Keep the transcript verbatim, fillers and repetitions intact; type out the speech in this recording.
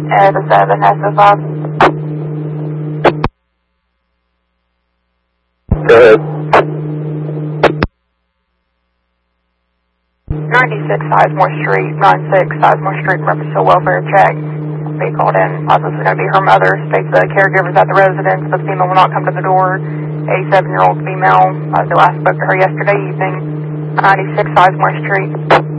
Uh, the seven, S O five. Go ahead. ninety-six Sizemore Street, ninety-six Sizemore Street, reference to a welfare check. They called in, thought this was going to be her mother, states the caregivers at the residence, the female will not come to the door. eighty-seven-year-old female, uh, the last spoke to her yesterday evening, ninety-six Sizemore Street.